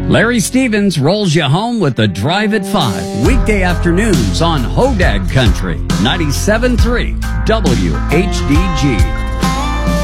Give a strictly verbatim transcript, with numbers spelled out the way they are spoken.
Larry Stevens rolls you home with the Drive at five, weekday afternoons on Hodag Country, ninety-seven point three W H D G.